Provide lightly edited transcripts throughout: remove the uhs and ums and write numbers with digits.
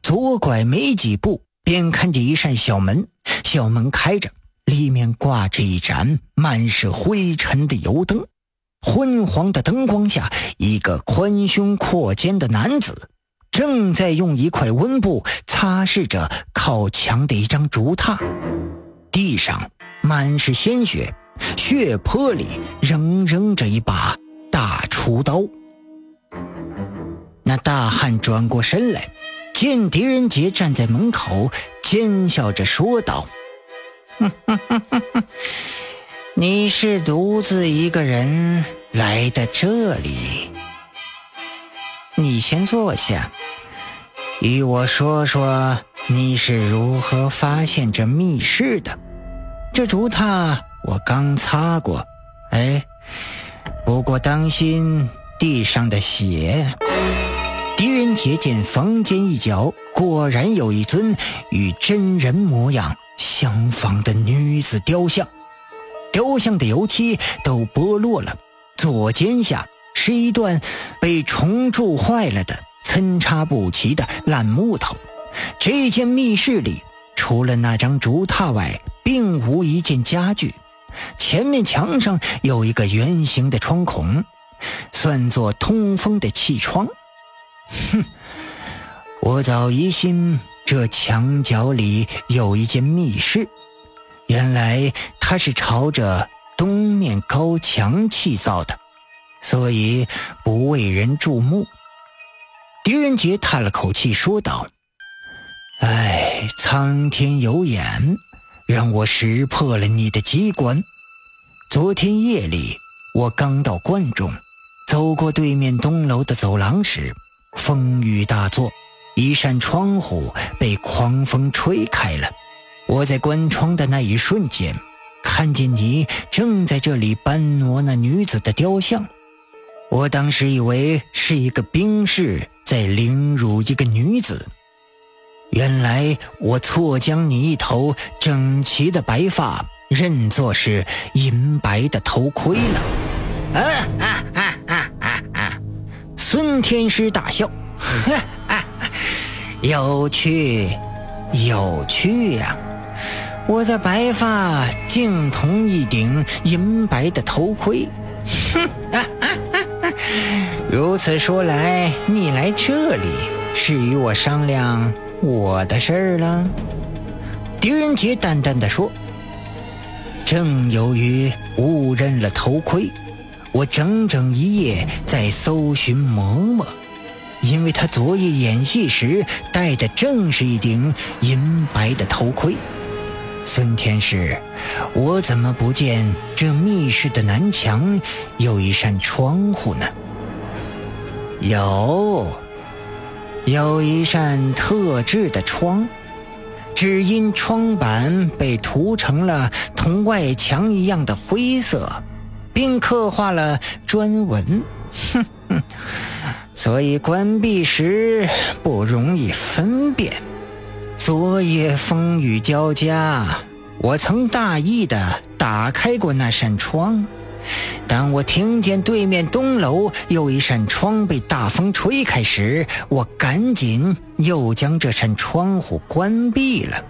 左拐没几步，便看见一扇小门，小门开着，里面挂着一盏满是灰尘的油灯。昏黄的灯光下，一个宽胸阔肩的男子正在用一块温布擦拭着靠墙的一张竹榻，地上满是鲜血，血泊里扔着一把大锄刀。那大汉转过身来，见狄仁杰站在门口，奸笑着说道：你是独自一个人来的这里，你先坐下，与我说说你是如何发现这密室的。这竹榻我刚擦过，不过当心地上的血。狄仁杰见房间一角果然有一尊与真人模样相仿的女子雕像，雕像的油漆都剥落了，左肩下是一段被虫蛀坏了的参差不齐的烂木头。这间密室里除了那张竹榻外，并无一件家具。前面墙上有一个圆形的窗孔，算作通风的气窗。我早疑心这墙角里有一间密室，原来它是朝着东面高墙砌造的，所以不为人注目。狄仁杰叹了口气说道：苍天有眼，让我识破了你的机关。昨天夜里我刚到观中，走过对面东楼的走廊时，风雨大作，一扇窗户被狂风吹开了。我在关窗的那一瞬间，看见你正在这里搬挪那女子的雕像。我当时以为是一个兵士在凌辱一个女子，原来我错将你一头整齐的白发认作是银白的头盔了。孙天师大笑，有趣呀！我的白发竟同一顶银白的头盔。如此说来，你来这里是与我商量我的事儿了。狄仁杰淡淡地说：正由于误认了头盔，我整整一夜在搜寻嬷嬷，因为他昨夜演戏时戴的正是一顶银白的头盔。孙天师，我怎么不见这密室的南墙有一扇窗户呢？有一扇特制的窗，只因窗板被涂成了同外墙一样的灰色，并刻画了砖纹，所以关闭时不容易分辨。昨夜风雨交加，我曾大意地打开过那扇窗，当我听见对面东楼有一扇窗被大风吹开时，我赶紧又将这扇窗户关闭了。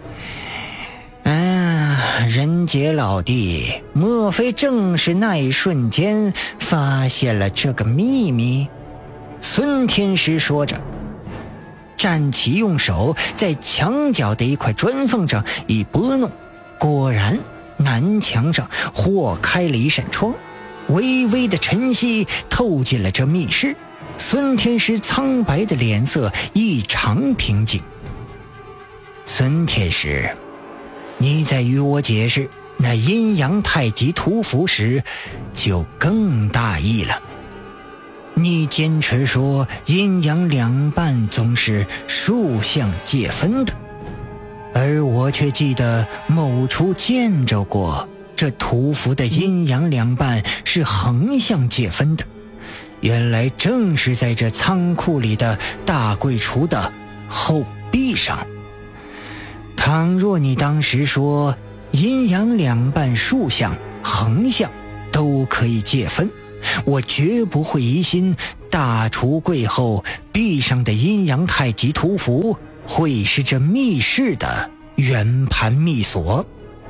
仁杰老弟，莫非正是那一瞬间发现了这个秘密？孙天师说着，站起，用手在墙角的一块砖缝上一拨弄，果然南墙上豁开了一扇窗，微微的晨曦透进了这密室。孙天师苍白的脸色异常平静。孙天师，你在与我解释那阴阳太极图符时就更大意了。你坚持说阴阳两半总是竖向界分的，而我却记得某处见着过这图符的阴阳两半是横向界分的。原来正是在这仓库里的大柜橱的后壁上。倘若你当时说阴阳两半竖向横向都可以界分，我绝不会疑心大橱柜后壁上的阴阳太极图符会是这密室的圆盘秘锁。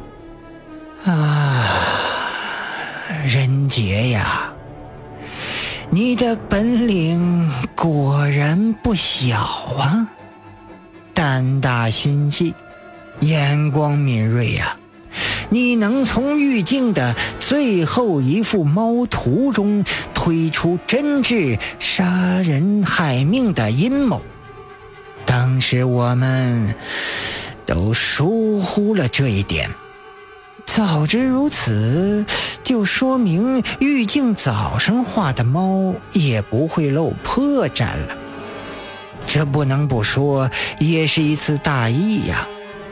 仁杰呀，你的本领果然不小啊，胆大心细，眼光敏锐呀，你能从玉镜的最后一幅猫图中推出真挚杀人害命的阴谋。当时我们都疏忽了这一点，早知如此，就说明玉镜早上画的猫也不会露破绽了。这不能不说，也是一次大意呀。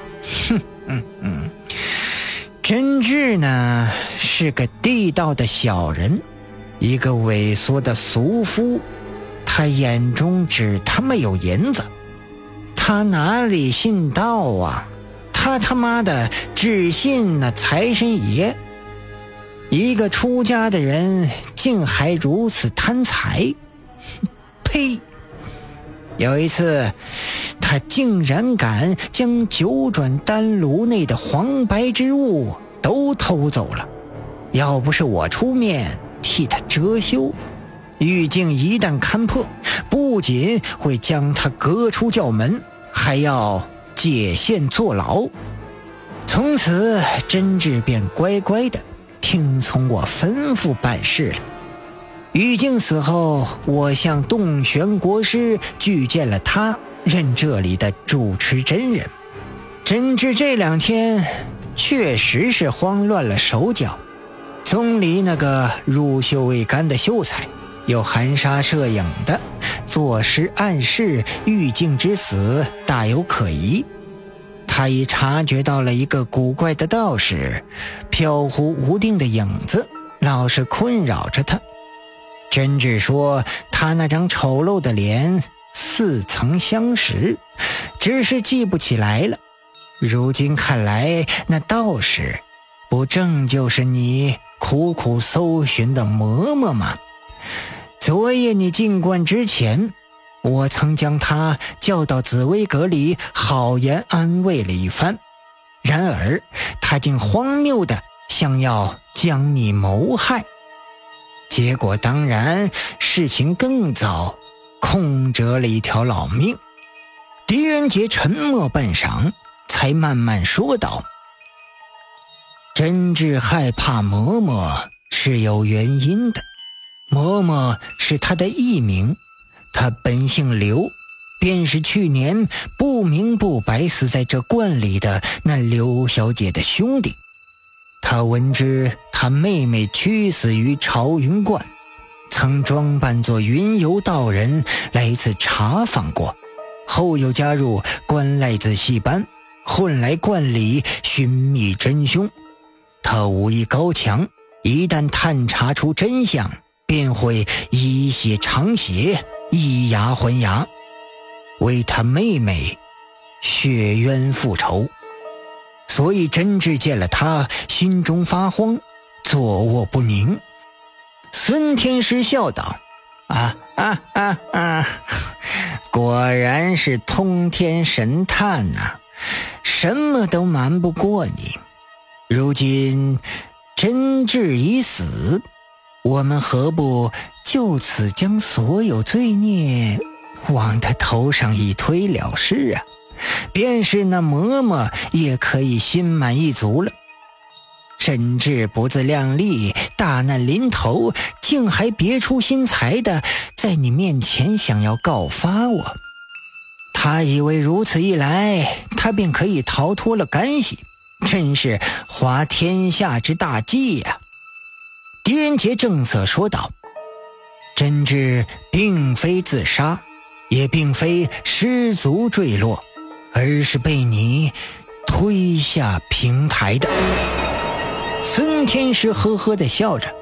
真挚呢，是个地道的小人，一个萎缩的俗夫，他眼中只他妈有银子，他哪里信道啊？他妈的只信那财神爷。一个出家的人竟还如此贪财，呸！有一次他竟然敢将九转丹炉内的黄白之物都偷走了，要不是我出面替他遮羞，玉镜一旦看破，不仅会将他革出教门，还要解线坐牢。从此真挚便乖乖的听从我吩咐办事了。玉镜死后，我向洞玄国师举荐了他任这里的主持真人。真挚这2天确实是慌乱了手脚，总理那个入袖未干的秀才，又含沙射影的作诗暗示玉镜之死大有可疑。他已察觉到了一个古怪的道士飘忽无定的影子，老是困扰着他。真挚说他那张丑陋的脸似曾相识，只是记不起来了。如今看来，那道士不正就是你苦苦搜寻的嬷嬷吗？昨夜你进观之前，我曾将他叫到紫薇阁里好言安慰了一番，然而他竟荒谬的想要将你谋害。结果当然事情更糟，空折了一条老命。狄仁杰沉默半晌，才慢慢说道：真挚害怕嬷嬷是有原因的，嬷嬷是他的艺名，他本姓刘，便是去年不明不白死在这观里的那刘小姐的兄弟。他闻知他妹妹屈死于朝云观，曾装扮作云游道人来一次查访过，后又加入观赖子戏班，混来观里寻觅真凶。他武艺高强，一旦探查出真相，便会以血偿血，以牙还牙，为他妹妹血冤复仇。所以真挚见了他，心中发慌，坐卧不宁。孙天师笑道：果然是通天神探啊，什么都瞒不过你。如今真挚已死，我们何不就此将所有罪孽往他头上一推了事啊？便是那嬷嬷也可以心满意足了。真挚不自量力，大难临头，竟还别出心裁的在你面前想要告发我。他以为如此一来，他便可以逃脱了干系，真是滑天下之大稽呀。狄仁杰正色说道：真挚并非自杀，也并非失足坠落，而是被你推下平台的。孙天师呵呵地笑着，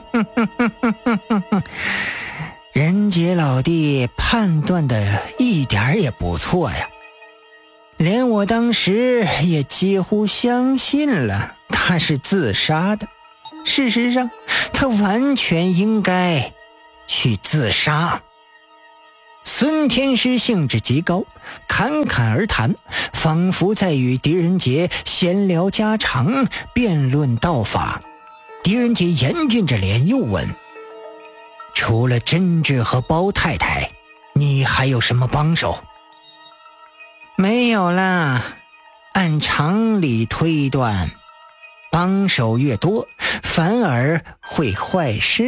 仁杰老弟判断的一点也不错呀，连我当时也几乎相信了他是自杀的。事实上，他完全应该去自杀。 孙天师兴致极高，侃侃而谈，仿佛在与狄仁杰闲聊家常，辩论道法。狄仁杰严峻着脸又问：除了真挚和包太太，你还有什么帮手？没有啦，按常理推断，帮手越多反而会坏事。